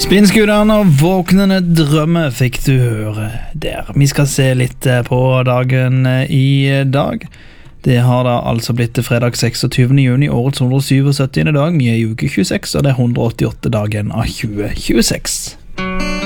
Spinskudene og våknende drømme fikk du høre der. Vi skal se litt på dagen i dag. Det har da altså blitt fredag 26. juni, årets 177. dag. Vi er i uke 26, og det er 188 dagen av 2026.